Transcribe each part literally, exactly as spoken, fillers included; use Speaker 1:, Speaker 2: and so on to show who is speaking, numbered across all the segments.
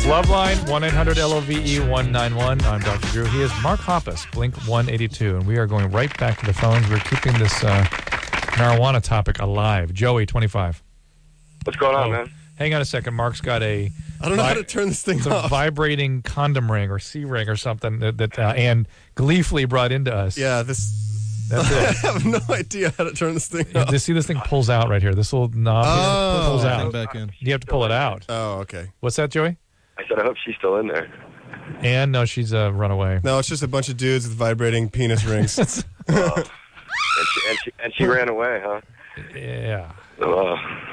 Speaker 1: Loveline, one eight hundred L O V E one nine one. I'm Doctor Drew. He is Mark Hoppus, Blink one eighty-two. And we are going right back to the phones. We're keeping this uh, marijuana topic alive. Joey, twenty-five.
Speaker 2: What's going on,
Speaker 1: oh,
Speaker 2: man?
Speaker 1: Hang on a second. Mark's got a...
Speaker 3: I don't know vi- how to turn this thing
Speaker 1: it's
Speaker 3: off.
Speaker 1: a vibrating condom ring or C-ring or something that, that uh, Ann gleefully brought into us.
Speaker 3: Yeah, this...
Speaker 1: That's it.
Speaker 3: I have no idea how to turn this thing off.
Speaker 1: You see, this thing pulls out right here. This little knob
Speaker 3: oh,
Speaker 1: pulls out.
Speaker 4: Back in.
Speaker 1: You have to pull it out.
Speaker 3: Oh, okay.
Speaker 1: What's that, Joey?
Speaker 2: I said I hope she's still in there.
Speaker 1: Ann? No, she's uh, run away.
Speaker 3: No, it's just a bunch of dudes with vibrating penis rings.
Speaker 2: Oh. and, she, and, she, and she ran away, huh?
Speaker 1: Yeah.
Speaker 2: Oh.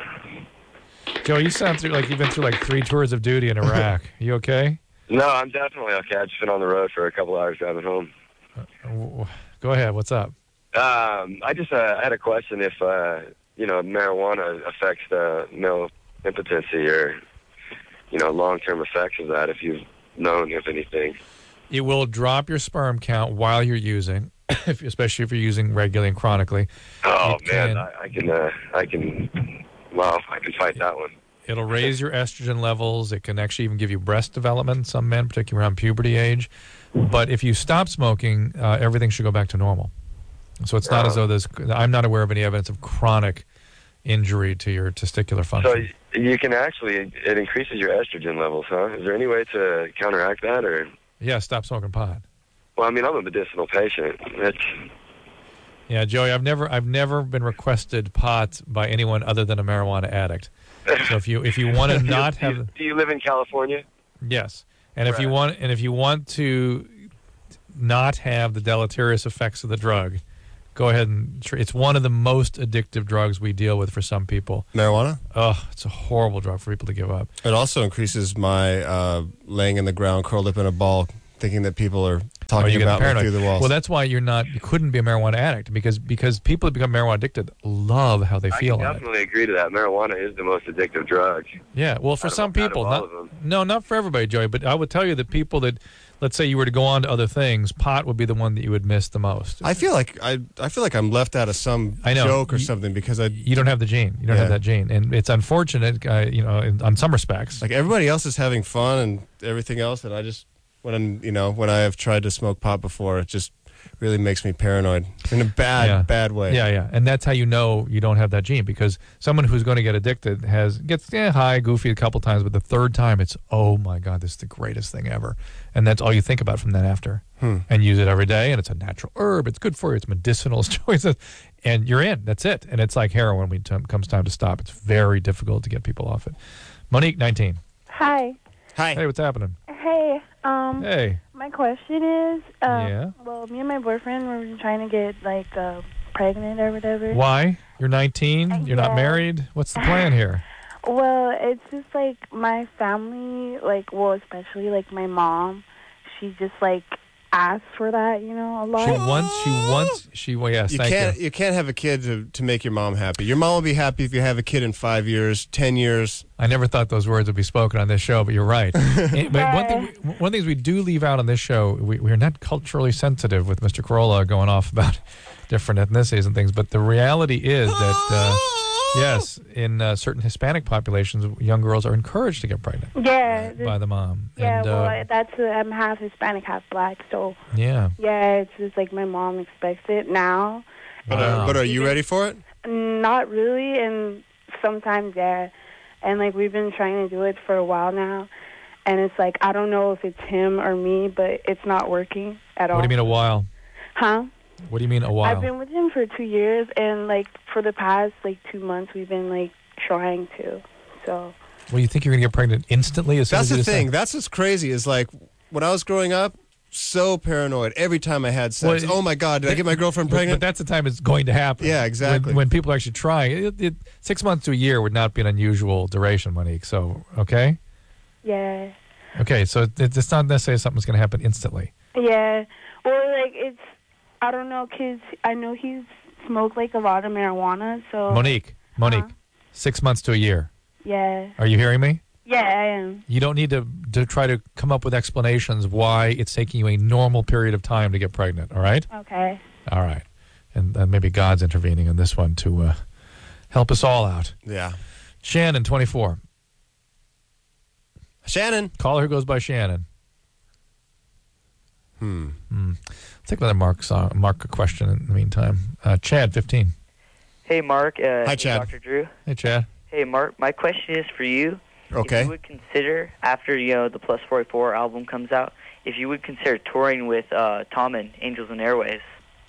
Speaker 1: Joey, you sound through, like you've been through like three tours of duty in Iraq. You okay?
Speaker 2: No, I'm definitely okay. I've just been on the road for a couple hours driving home.
Speaker 1: Uh, go ahead. What's up?
Speaker 2: Um, I just uh, had a question if, uh, you know, marijuana affects the male impotency or, you know, long-term effects of that, if you've known of anything.
Speaker 1: It will drop your sperm count while you're using, if, especially if you're using regularly and chronically.
Speaker 2: Oh,
Speaker 1: It
Speaker 2: man,
Speaker 1: can-
Speaker 2: I, I can, uh, I can, well, I can fight that one.
Speaker 1: It'll raise your estrogen levels. It can actually even give you breast development in some men, particularly around puberty age. But if you stop smoking, uh, everything should go back to normal. So it's not
Speaker 2: Uh,
Speaker 1: as though there's, I'm not aware of any evidence of chronic injury to your testicular
Speaker 2: So
Speaker 1: function.
Speaker 2: you can actually, it increases your estrogen levels, huh? Is there any way to counteract that, or?
Speaker 1: Yeah, stop smoking pot.
Speaker 2: Well, I mean, I'm a medicinal patient. It's,
Speaker 1: Yeah, Joey, I've never I've never been requested pot by anyone other than a marijuana addict. So if you if you want to not
Speaker 2: do, you,
Speaker 1: have
Speaker 2: do you live in California?
Speaker 1: yes, and if you
Speaker 2: Right.
Speaker 1: want and if you want to not have the deleterious effects of the drug, go ahead and tr- it's one of the most addictive drugs we deal with for some people.
Speaker 3: Marijuana?
Speaker 1: Oh, it's a horrible drug for people to give up.
Speaker 3: It also increases my uh, laying in the ground, curled up in a ball, thinking that people are
Speaker 1: Oh,
Speaker 3: talking
Speaker 1: you get
Speaker 3: about me
Speaker 1: paranoid.
Speaker 3: through the walls.
Speaker 1: Well, that's why you're not. You couldn't be a marijuana addict because because people that become marijuana addicted love how they
Speaker 2: I
Speaker 1: feel
Speaker 2: can
Speaker 1: on it.
Speaker 2: definitely agree to that. Marijuana is the most addictive drug.
Speaker 1: Yeah, well, for
Speaker 2: Out of-
Speaker 1: some
Speaker 2: out of
Speaker 1: people,
Speaker 2: all
Speaker 1: not,
Speaker 2: of them.
Speaker 1: no, not for everybody, Joey. But I would tell you that people that, let's say, you were to go on to other things, pot would be the one that you would miss the most.
Speaker 3: I feel like I I feel like I'm left out of some
Speaker 1: I know.
Speaker 3: joke or
Speaker 1: You-
Speaker 3: something because I
Speaker 1: You don't have the gene. You don't have
Speaker 3: Yeah.
Speaker 1: that gene, and it's unfortunate, uh, you know, in, on some respects.
Speaker 3: like everybody else is having fun and everything else, and I just when I'm, you know when I have tried to smoke pot before, it just really makes me paranoid in a bad
Speaker 1: Yeah.
Speaker 3: bad way.
Speaker 1: Yeah, yeah, and that's how you know you don't have that gene because someone who's going to get addicted has gets yeah, high, goofy a couple times, but the third time it's oh my god, this is the greatest thing ever, and that's all you think about from then after,
Speaker 3: Hmm.
Speaker 1: and use it every day, and it's a natural herb, it's good for you, it's medicinal, as Joey says, and you're in. That's it, and it's like heroin when it comes time to stop. It's very difficult to get people off it. Monique, nineteen.
Speaker 5: Hi.
Speaker 3: Hi.
Speaker 1: Hey, what's happening?
Speaker 5: Hey. Um.
Speaker 1: Hey.
Speaker 5: My question is, uh,
Speaker 1: Yeah?
Speaker 5: well, me and my boyfriend were trying to get like uh, pregnant or whatever.
Speaker 1: Why? You're nineteen. You're not
Speaker 5: Yeah.
Speaker 1: married. What's the plan here?
Speaker 5: Well, it's just like my family, like, well, especially like my mom. She just like asks for that, you know, a lot.
Speaker 1: She wants. She wants. She. Well, yes.
Speaker 3: You
Speaker 1: thank
Speaker 3: can't
Speaker 1: you.
Speaker 3: you can't have a kid to, to make your mom happy. Your mom will be happy if you have a kid in five years, ten years.
Speaker 1: I never thought those words would be spoken on this show, but you're right. And- but one thing, we, one of the things we do leave out on this show, we, we're not culturally sensitive with Mister Corolla going off about different ethnicities and things. But the reality is that, uh, yes, in uh, certain Hispanic populations, young girls are encouraged to get pregnant
Speaker 5: Yeah.
Speaker 1: by the mom.
Speaker 5: Yeah.
Speaker 1: and,
Speaker 5: well,
Speaker 1: uh,
Speaker 5: I- that's uh, I'm half Hispanic, half black, so
Speaker 1: yeah.
Speaker 5: yeah, it's just like my mom expects it now.
Speaker 3: But,
Speaker 1: Wow.
Speaker 3: uh, but are you ready for it?
Speaker 5: Not really, and sometimes, yeah. And, like, we've been trying to do it for a while now, and it's like, I don't know if it's him or me, but it's not working at all.
Speaker 1: What do you mean a while?
Speaker 5: Huh?
Speaker 1: What do you mean a while?
Speaker 5: I've been with him for two years, and, like, for the past, like, two months, we've been, like, trying to, so.
Speaker 1: Well, you think you're going to get pregnant instantly? As soon
Speaker 3: That's
Speaker 1: as you
Speaker 3: the
Speaker 1: decide-
Speaker 3: thing. That's what's crazy. Is like when I was growing up, so paranoid every time I had sex.
Speaker 1: Well,
Speaker 3: oh my God, did I get my girlfriend
Speaker 1: But-
Speaker 3: pregnant?
Speaker 1: But that's the time it's going to happen.
Speaker 3: Yeah, exactly.
Speaker 1: When, when people are actually trying. It, it, six months to a year would not be an unusual duration, Monique. So, okay?
Speaker 5: Yeah.
Speaker 1: Okay, so it, it's not necessarily something's going to happen instantly.
Speaker 5: Yeah. Well, like, it's, I don't know, because I know he's smoked, like, a lot of marijuana, so.
Speaker 1: Monique, Monique,
Speaker 5: Uh-huh.
Speaker 1: six months to a year.
Speaker 5: Yeah.
Speaker 1: Are you hearing me?
Speaker 5: Yeah, I am.
Speaker 1: You don't need to, to try to come up with explanations why it's taking you a normal period of time to get pregnant, all right?
Speaker 5: Okay.
Speaker 1: All right. And uh, maybe God's intervening in this one to uh, help us all out.
Speaker 3: yeah.
Speaker 1: Shannon, twenty-four.
Speaker 3: Shannon.
Speaker 1: Caller who goes by Shannon.
Speaker 3: Hmm.
Speaker 1: Hmm. Let's take another Mark song, Mark question in the meantime. Uh, Chad, fifteen.
Speaker 4: Hey, Mark. Uh,
Speaker 3: Hi,
Speaker 4: hey,
Speaker 3: Chad.
Speaker 4: Doctor Drew.
Speaker 1: Hey, Chad.
Speaker 4: Hey, Mark. My question is for you.
Speaker 3: Okay.
Speaker 4: If you would consider, after you know the Plus forty-four album comes out, if you would consider touring with uh, Tommen, Angels and Airways.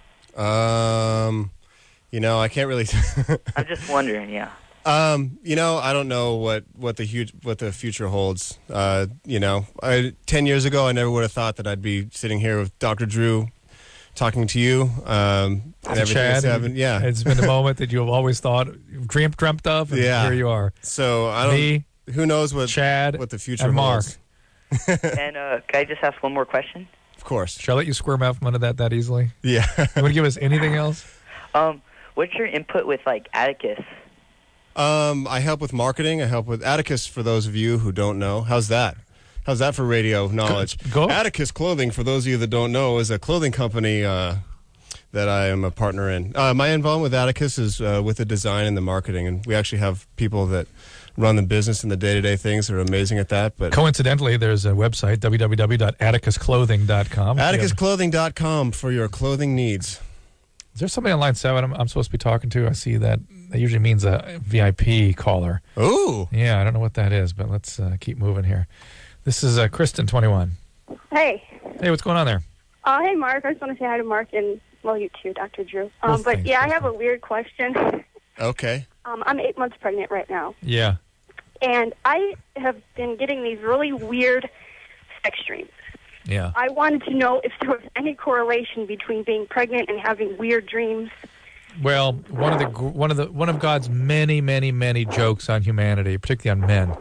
Speaker 3: Um, you know, I can't really.
Speaker 4: I'm just wondering, yeah.
Speaker 3: Um, you know, I don't know what, what the huge what the future holds. Uh, you know, I, ten years ago, I never would have thought that I'd be sitting here with Doctor Drew, talking to you. Um, and everything
Speaker 1: Chad,
Speaker 3: that's happened. Yeah,
Speaker 1: it's been a moment that you have always thought, dreamt, dreamt of, and
Speaker 3: Yeah.
Speaker 1: here you are.
Speaker 3: So I don't.
Speaker 1: Me,
Speaker 3: who knows what
Speaker 1: Chad,
Speaker 3: what the future
Speaker 1: and Mark.
Speaker 3: holds?
Speaker 4: And uh, can I just ask one more question?
Speaker 3: Of course.
Speaker 1: Shall I let you squirm out from under that that easily?
Speaker 3: Yeah.
Speaker 1: You want to give us anything else?
Speaker 4: Um, what's your input with like Atticus?
Speaker 3: Um, I help with marketing. I help with Atticus, for those of you who don't know. How's that? How's that for radio knowledge?
Speaker 1: Go.
Speaker 3: Atticus Clothing, for those of you that don't know, is a clothing company uh, that I am a partner in. Uh, my involvement with Atticus is uh, with the design and the marketing, and we actually have people that run the business and the day-to-day things that are amazing at that. But
Speaker 1: Coincidentally, there's a website, w w w dot atticus clothing dot com.
Speaker 3: atticus clothing dot com for your clothing needs.
Speaker 1: Is there somebody on line seven I'm, I'm supposed to be talking to? I see that. That usually means a V I P caller.
Speaker 3: Ooh.
Speaker 1: Yeah, I don't know what that is, but let's uh, keep moving here. This is uh, Kristen, twenty-one.
Speaker 6: Hey.
Speaker 1: Hey, what's going on there?
Speaker 6: Uh, hey, Mark. I just want to say hi to Mark and, well, you too, Doctor Drew. Um,
Speaker 1: Well,
Speaker 6: but,
Speaker 1: thanks,
Speaker 6: yeah, I
Speaker 1: Kristen.
Speaker 6: have a weird question.
Speaker 3: Okay.
Speaker 6: Um, I'm eight months pregnant right now,
Speaker 1: Yeah.
Speaker 6: and I have been getting these really weird sex dreams.
Speaker 1: Yeah.
Speaker 6: I wanted to know if there was any correlation between being pregnant and having weird dreams.
Speaker 1: Well, one of the gr- one of the one of God's many, many, many jokes on humanity, particularly on men,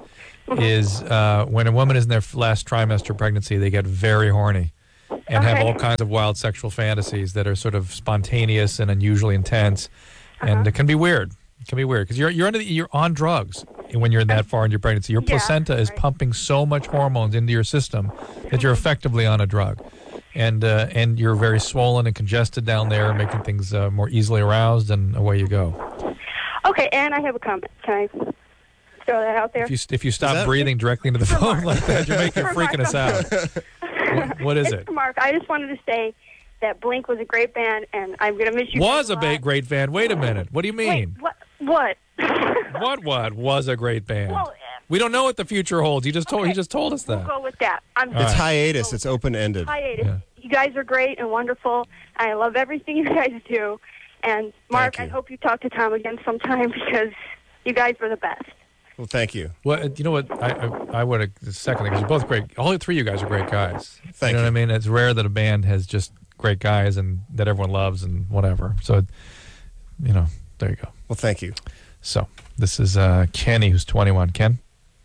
Speaker 1: is uh, when a woman is in their last trimester of pregnancy, they get very horny and have
Speaker 6: Okay.
Speaker 1: all kinds of wild sexual fantasies that are sort of spontaneous and unusually intense, and
Speaker 6: Uh-huh.
Speaker 1: it can be weird. It can be weird because you're you're under the, you're on drugs when you're that far into your pregnancy. Your
Speaker 6: Yeah,
Speaker 1: placenta is
Speaker 6: right.
Speaker 1: pumping so much hormones into your system that you're effectively on a drug. And uh, and you're very swollen and congested down there, making things uh, more easily aroused, and away you go.
Speaker 6: Okay, and I have a comment. Can I throw that out there?
Speaker 1: If you if you stop
Speaker 3: that-
Speaker 1: breathing directly into the phone like that, you're making you're
Speaker 6: For
Speaker 1: freaking
Speaker 6: Mark.
Speaker 1: us out. What, what is
Speaker 6: It's
Speaker 1: it?
Speaker 6: for Mark. I just wanted to say that Blink was a great band, and I'm going to miss you.
Speaker 1: Was
Speaker 6: guys
Speaker 1: a
Speaker 6: lot.
Speaker 1: ba- great band. Wait a minute. What do you
Speaker 6: Wait,
Speaker 1: mean?
Speaker 6: what? What?
Speaker 1: What? What was a great band?
Speaker 6: Well,
Speaker 1: We don't know what the future holds. He just told he
Speaker 6: Okay.
Speaker 1: just told us
Speaker 6: we'll
Speaker 1: that.
Speaker 6: go with that. I'm
Speaker 1: All
Speaker 3: It's
Speaker 1: right.
Speaker 3: hiatus. It's open-ended.
Speaker 6: hiatus.
Speaker 1: Yeah.
Speaker 6: You guys are great and wonderful. I love everything you guys do. And Mark,
Speaker 3: Thank
Speaker 6: I
Speaker 3: you.
Speaker 6: hope you talk to Tom again sometime because you guys were the best.
Speaker 3: Well, thank you.
Speaker 1: Well, you know what? I I, I would have second because you're both great. All three of you guys are great guys.
Speaker 3: Thank
Speaker 1: you know
Speaker 3: you.
Speaker 1: what I mean? It's rare that a band has just great guys and that everyone loves and whatever. So, you know, there you go.
Speaker 3: Well, thank you.
Speaker 1: So this is uh, Kenny, who's twenty-one. Ken,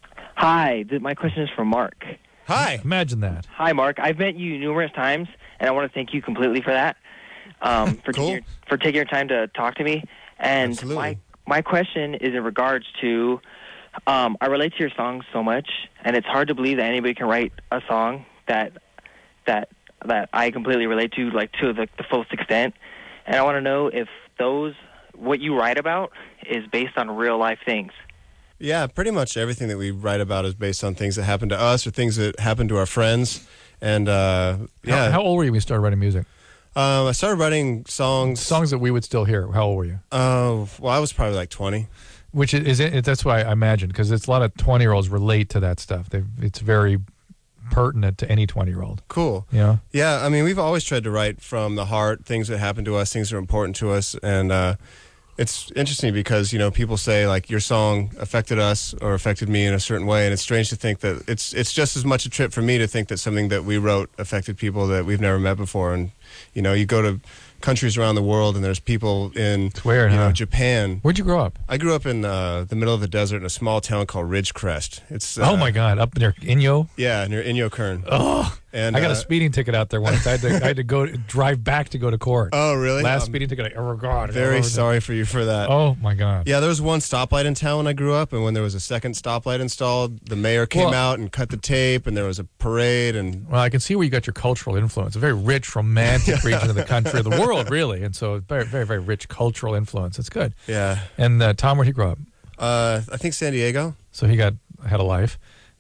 Speaker 7: Hi, th- my question is for Mark.
Speaker 3: Hi.
Speaker 1: imagine that.
Speaker 7: Hi, Mark. I've met you numerous times, and I want to thank you completely for that. Um, for
Speaker 3: Cool.
Speaker 7: taking your, for taking your time to talk to me. And
Speaker 3: Absolutely.
Speaker 7: my my question is in regards to um, I relate to your songs so much, and it's hard to believe that anybody can write a song that that that I completely relate to, like to the, the fullest extent. And I want to know if those what you write about is based on real life things.
Speaker 3: Yeah, pretty much everything that we write about is based on things that happen to us or things that happen to our friends. And uh, yeah,
Speaker 1: How, how old were you when you started writing music?
Speaker 3: um, I started writing songs.
Speaker 1: Songs that we would still hear. How old were you?
Speaker 3: Uh, well, I was probably like twenty.
Speaker 1: Which is, is it, that's why I imagine because it's a lot of twenty year olds relate to that stuff. They it's very pertinent to any twenty year old.
Speaker 3: Cool.
Speaker 1: You know.
Speaker 3: Yeah, I mean, we've always tried to write from the heart, things that happen to us, things that are important to us, and uh, it's interesting because you know people say like your song affected us or affected me in a certain way, and it's strange to think that it's it's just as much a trip for me to think that something that we wrote affected people that we've never met before, and you know, you go to countries around the world and there's people in
Speaker 1: It's weird,
Speaker 3: you know,
Speaker 1: huh?
Speaker 3: Japan.
Speaker 1: Where'd you grow up?
Speaker 3: I grew up in uh, the middle of the desert in a small town called Ridgecrest. It's uh,
Speaker 1: oh my God, up near Inyo.
Speaker 3: yeah, near Inyo Kern.
Speaker 1: Oh,
Speaker 3: And
Speaker 1: I got
Speaker 3: uh,
Speaker 1: a speeding ticket out there once. I had to, I had to go drive back to go to court.
Speaker 3: Oh really?
Speaker 1: Last
Speaker 3: Um,
Speaker 1: speeding ticket I ever got.
Speaker 3: Very
Speaker 1: Oh,
Speaker 3: sorry for you for that.
Speaker 1: Oh my God.
Speaker 3: Yeah, there was one stoplight in town when I grew up, and when there was a second stoplight installed, the mayor came
Speaker 1: Well-
Speaker 3: out and cut the tape, and there was a parade, and
Speaker 1: Well, I can see where you got your cultural influence. A very rich, romantic region of the country, of the world, really, and so very, very, very rich cultural influence. It's good.
Speaker 3: yeah.
Speaker 1: And uh, Tom, where'd he grow up?
Speaker 3: Uh, I think San Diego.
Speaker 1: So he got had a life.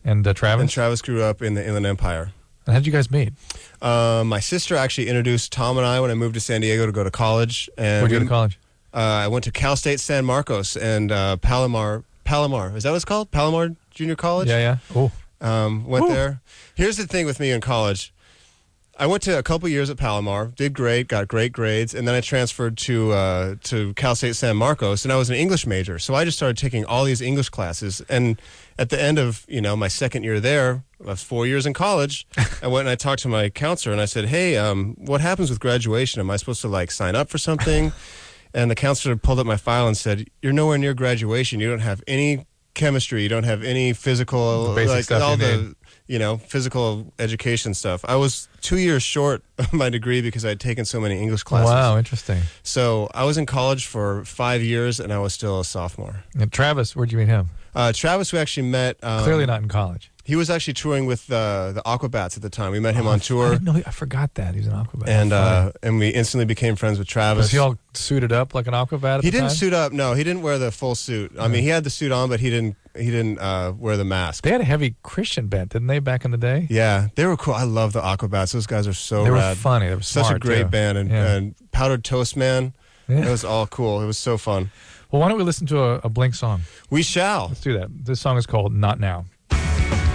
Speaker 1: And uh, Travis?
Speaker 3: And Travis grew up in the Inland Empire.
Speaker 1: And how did you guys meet?
Speaker 3: Uh, my sister actually introduced Tom and I when I moved to San Diego to go to college. And
Speaker 1: Where'd you go to college?
Speaker 3: Uh, I went to Cal State San Marcos and uh, Palomar. Palomar. Is that what it's called? Palomar Junior College?
Speaker 1: Yeah, yeah. Oh.
Speaker 3: Um, went
Speaker 1: Ooh.
Speaker 3: there. Here's the thing with me in college. I went to a couple years at Palomar, did great, got great grades, and then I transferred to uh, to Cal State San Marcos, and I was an English major. So I just started taking all these English classes. And at the end of, you know, my second year there, I was four years in college, I went and I talked to my counselor, and I said, hey, um, what happens with graduation? Am I supposed to, like, sign up for something? And the counselor pulled up my file and said, you're nowhere near graduation. You don't have any chemistry. You don't have any physical,
Speaker 1: The basic
Speaker 3: like
Speaker 1: stuff
Speaker 3: all
Speaker 1: you
Speaker 3: the,
Speaker 1: need.
Speaker 3: you know, physical education stuff. I was two years short of my degree because I had taken so many English classes.
Speaker 1: Wow, interesting.
Speaker 3: So I was in college for five years and I was still a sophomore.
Speaker 1: And Travis, where'd you meet him?
Speaker 3: Uh, Travis, we actually met. Um,
Speaker 1: Clearly not in college.
Speaker 3: He was actually touring with uh, the Aquabats at the time. We met him
Speaker 1: Oh,
Speaker 3: on
Speaker 1: I
Speaker 3: tour.
Speaker 1: didn't know. I forgot that. He was an Aquabat.
Speaker 3: And
Speaker 1: Funny.
Speaker 3: uh, and we instantly became friends with Travis.
Speaker 1: Was he all suited up like an Aquabat at
Speaker 3: He
Speaker 1: the
Speaker 3: didn't
Speaker 1: time?
Speaker 3: suit up. No, he didn't wear the full suit. I mean, he had the suit on, but he didn't. He didn't uh, wear the mask.
Speaker 1: They had a heavy Christian bent, didn't they, back in the day?
Speaker 3: Yeah, they were cool. I love the Aquabats. Those guys are so
Speaker 1: They were
Speaker 3: rad.
Speaker 1: funny. They were
Speaker 3: Such a
Speaker 1: smart,
Speaker 3: great
Speaker 1: too.
Speaker 3: band. And,
Speaker 1: Yeah.
Speaker 3: and Powdered Toast Man.
Speaker 1: Yeah.
Speaker 3: It was all cool. It was so fun.
Speaker 1: Well, why don't we listen to a, a Blink song?
Speaker 3: We shall.
Speaker 1: Let's do that. This song is called Not Now.